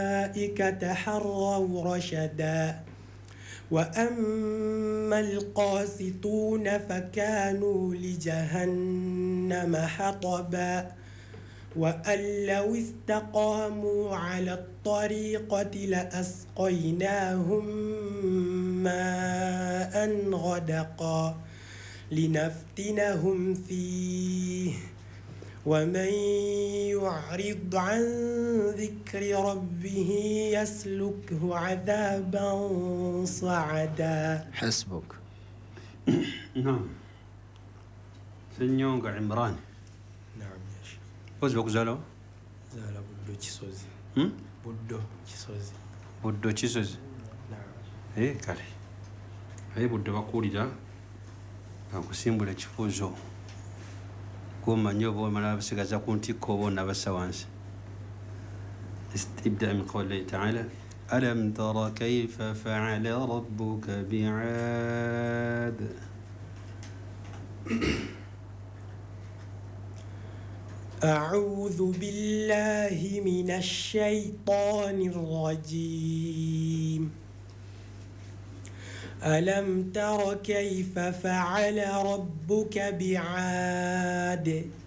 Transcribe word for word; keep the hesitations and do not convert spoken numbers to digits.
أولئك تحروا رشدا وأما القاسطون فكانوا لجهنم حطبا وأن لو استقاموا على الطريقة لأسقيناهم ماء غدقا لنفتنهم فيه ومن يعرض عن ذكر ربه يسلكه عذابا صعدا. حسبك. نعم. سنيونغ عمران. نعم يا شيخ. وزبك زالو؟ زال بودو تشيسوزي. هم؟ بودو تشيسوزي. بودو تشيسوزي. نعم. إيه كالي. أي بودو بقولي دا. أكو سيمبل تشوفوزو. كوما نيوبو ملابس غزا كونتي كوبو نبسوانس. ابدأ من قوله تعالى ألم تر كيف فعل ربك بعاد. أعوذ بالله من الشيطان الرجيم. ألم تر كيف فعل ربك بعاد